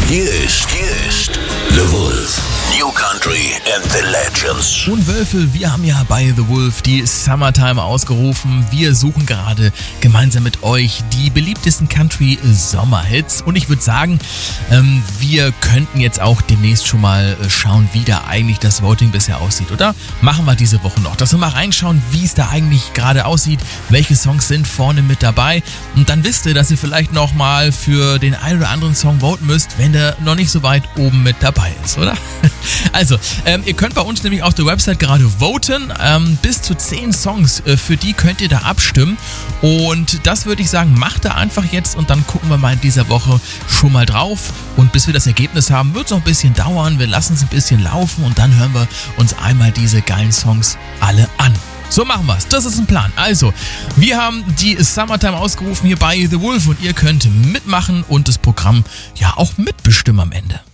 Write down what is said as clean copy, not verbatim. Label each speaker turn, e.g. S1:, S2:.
S1: Hier ist The Wolf. New Country and the Legends.
S2: Und Wölfe, wir haben ja bei The Wolf die Summertime ausgerufen. Wir suchen gerade gemeinsam mit euch die beliebtesten Country-Sommerhits. Und ich würde sagen, wir könnten jetzt auch demnächst schon mal schauen, wie da eigentlich das Voting bisher aussieht, oder? Machen wir diese Woche noch, dass wir mal reinschauen, wie es da eigentlich gerade aussieht, welche Songs sind vorne mit dabei. Und dann wisst ihr, dass ihr vielleicht noch mal für den einen oder anderen Song voten müsst, wenn der noch nicht so weit oben mit dabei ist, oder? Also, ihr könnt bei uns nämlich auf der Website gerade voten. Bis zu 10 Songs, für die könnt ihr da abstimmen. Und das würde ich sagen, macht da einfach jetzt und dann gucken wir mal in dieser Woche schon mal drauf. Und bis wir das Ergebnis haben, wird es noch ein bisschen dauern. Wir lassen es ein bisschen laufen und dann hören wir uns einmal diese geilen Songs alle an. So machen wir's. Das ist ein Plan. Also, wir haben die Summertime ausgerufen hier bei The Wolf und ihr könnt mitmachen und das Programm ja auch mitbestimmen am Ende.